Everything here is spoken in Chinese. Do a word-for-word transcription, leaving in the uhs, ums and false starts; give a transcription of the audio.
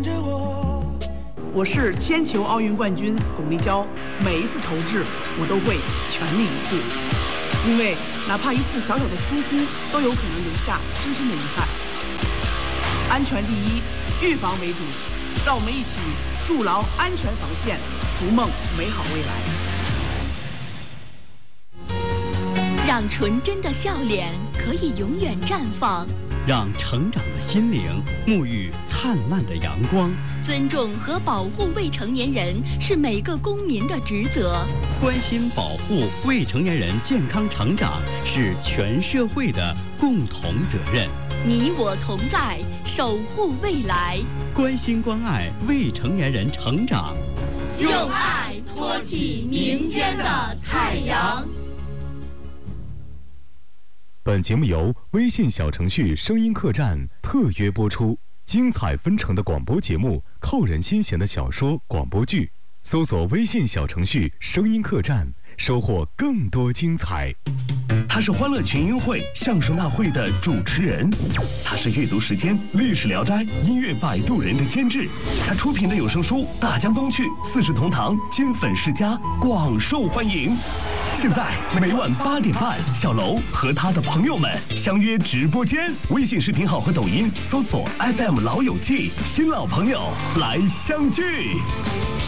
着我。 我是铅球奥运冠军巩立姣，每一次投掷我都会全力以赴，因为哪怕一次小小的疏忽，都有可能留下深深的遗憾。安全第一，预防为主，让我们一起筑牢安全防线，逐梦美好未来。 让纯真的笑脸可以永远绽放， 让成长的心灵沐浴灿烂的阳光。 尊重和保护未成年人是每个公民的职责， 关心保护未成年人健康成长是全社会的共同责任。 你我同在，守护未来， 关心关爱未成年人成长， 用爱托起明天的太阳。 本节目由微信小程序声音客栈特约播出，精彩纷呈的广播节目，扣人心弦的小说广播剧，搜索微信小程序声音客栈，收获更多精彩。 他是欢乐群英会相声大会的主持人，他是阅读时间历史聊斋音乐摆渡人的监制，他出品的有声书《大江东去》四世同堂金粉世家广受欢迎。现在每晚八点半，小楼和他的朋友们相约直播间，微信视频号和抖音搜索 F M 老友记，新老朋友来相聚。